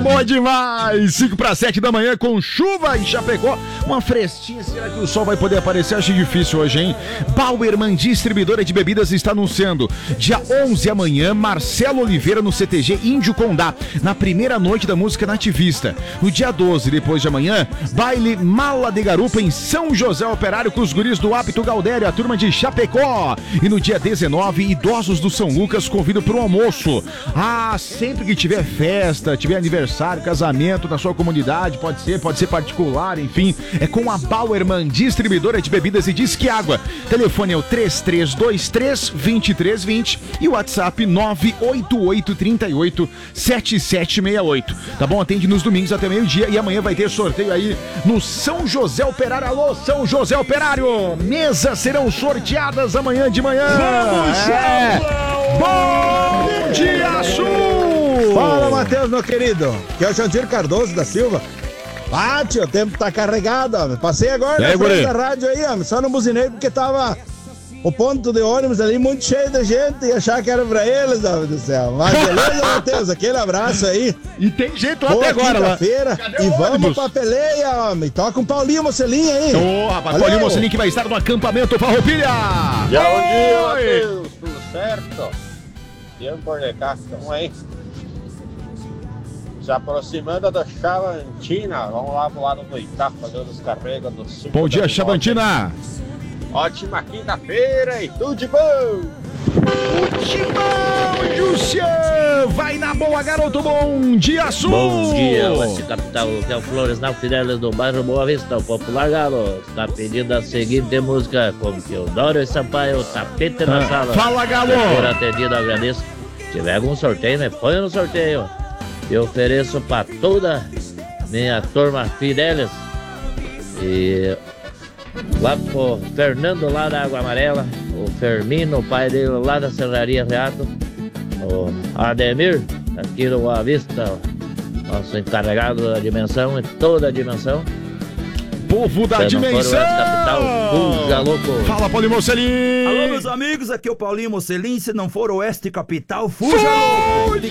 boa demais! 5 para 7 da manhã com chuva em Chapecó. Uma frestinha, será que o sol vai poder aparecer? Acho difícil hoje, hein? Bauerman, distribuidora de bebidas, está anunciando. Dia 11 amanhã, Marcelo Oliveira no CTG Índio Condá, na primeira noite da música nativista. No dia 12, depois de amanhã, baile Mala de Garupa em São José Operário com os guris do Hábito Galdério, a turma de Chapecó. E no dia 19, idosos do São Lucas convidam para um almoço. Ah, sempre que tiver festa, tiver aniversário, casamento na sua comunidade, pode ser particular, enfim, é com a Bauerman, distribuidora de bebidas e disque água. Telefone é o 3323-2320 e o WhatsApp 988387768. Tá bom? Atende nos domingos até meio-dia e amanhã vai ter sorteio aí no São José Operário. Alô, São José Operário! Mesas serão sorteadas amanhã de manhã. Vamos, Bom dia, Sul! Fala, Matheus, meu querido. Que é o Jandir Cardoso da Silva. Ah, tio, o tempo tá carregado, ó. Passei agora na frente da rádio aí, ó. Só não buzinei porque tava o ponto de ônibus ali muito cheio de gente e achar que era pra eles, ó, do céu. Mas beleza, Matheus, aquele abraço aí. E tem jeito lá até agora, lá. E vamos pra peleia, homem. Toca um Paulinho Mocelinho aí. Ô, rapaz, Paulinho Mocelinho que vai estar no acampamento Farroupilha. Bom dia, Matheus. Tudo certo? Tempo de cá, estamos aí. Se aproximando da Chavantina. Vamos lá pro lado do Itá, fazendo os carregos do sul. Bom dia, Chavantina. Ótima quinta-feira e tudo de bom! Tudo de bom, Jussian! Vai na boa, garoto! Bom dia, Sul! Bom dia, Oeste Capital, que é o Florestal Fidelis do bairro Boa Vista, o popular Galo. Está pedindo a seguinte música com Teodoro e Sampaio, Tapete na Sala. Fala, Galo! Por atendido, agradeço. Se tiver algum sorteio, me põe no sorteio. Eu ofereço para toda minha turma Fidelis. E lá pro Fernando lá da Água Amarela, o Fermino, o pai dele lá da Serraria Reato, o Ademir, aqui no Boa Vista, nosso encarregado da dimensão e toda a dimensão. Povo da dimensão! Capital, fuja louco! Fala, Paulinho Mocelinho! Alô, meus amigos, aqui é o Paulinho Mocelinho. Se não for Oeste Capital, fuja louco!